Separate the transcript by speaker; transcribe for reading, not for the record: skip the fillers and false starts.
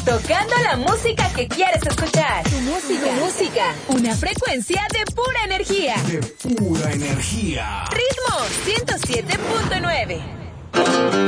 Speaker 1: Tocando la música que quieres escuchar. Tu música. Una frecuencia de pura energía.
Speaker 2: De pura energía.
Speaker 1: Ritmo 107.9.